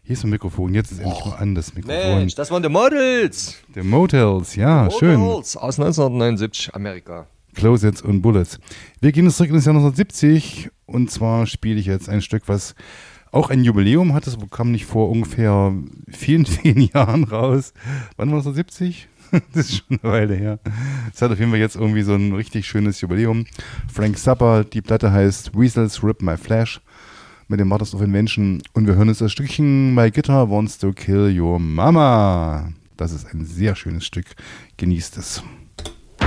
Hier ist ein Mikrofon, jetzt ist endlich mal an das Mikrofon. Mensch, das waren die Models. The Motels, ja, schön. Models aus 1979, Amerika. Closets und Bullets. Wir gehen jetzt zurück ins Jahr 1970 und zwar spiele ich jetzt ein Stück, was auch ein Jubiläum hat. Das kam nicht vor ungefähr vielen, vielen Jahren raus. Wann war das, 1970? Das ist schon eine Weile her. Es hat auf jeden Fall jetzt irgendwie so ein richtig schönes Jubiläum. Frank Zappa, die Platte heißt Weasels Rip My Flesh mit dem Martyrs of Invention und wir hören uns das Stückchen My Guitar Wants to Kill Your Mama. Das ist ein sehr schönes Stück. Genießt es.